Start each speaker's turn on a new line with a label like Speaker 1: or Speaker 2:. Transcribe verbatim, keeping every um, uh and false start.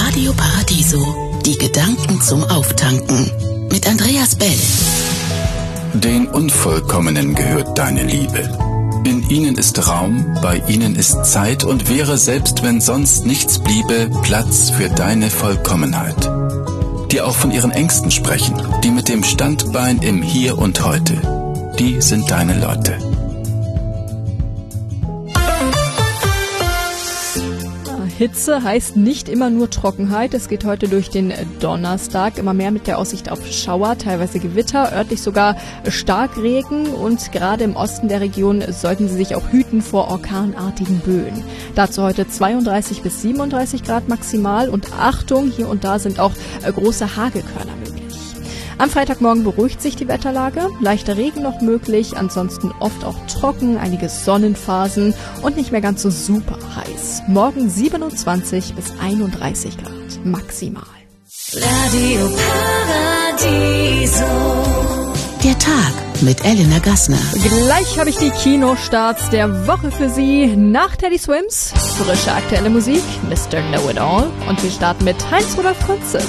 Speaker 1: Radio Paradiso, die Gedanken zum Auftanken. Mit Andreas Bell.
Speaker 2: Den Unvollkommenen gehört deine Liebe. In ihnen ist Raum, bei ihnen ist Zeit und wäre, selbst wenn sonst nichts bliebe, Platz für deine Vollkommenheit. Die auch von ihren Ängsten sprechen, die mit dem Standbein im Hier und Heute. Die sind deine Leute.
Speaker 3: Hitze heißt nicht immer nur Trockenheit. Es geht heute durch den Donnerstag immer mehr mit der Aussicht auf Schauer, teilweise Gewitter, örtlich sogar Starkregen. Und gerade im Osten der Region sollten Sie sich auch hüten vor orkanartigen Böen. Dazu heute zweiunddreißig bis siebenunddreißig Grad maximal. Und Achtung, hier und da sind auch große Hagelkörner möglich. Am Freitagmorgen beruhigt sich die Wetterlage, leichter Regen noch möglich, ansonsten oft auch trocken, einige Sonnenphasen und nicht mehr ganz so super heiß. Morgen siebenundzwanzig bis einunddreißig Grad maximal.
Speaker 4: Radio Paradiso.
Speaker 1: Der Tag mit Elena Gassner.
Speaker 3: Gleich habe ich die Kinostarts der Woche für Sie. Nach Teddy Swims, frische aktuelle Musik, Mister Know-It-All. Und wir starten mit Heinz-Rudolf Kunze.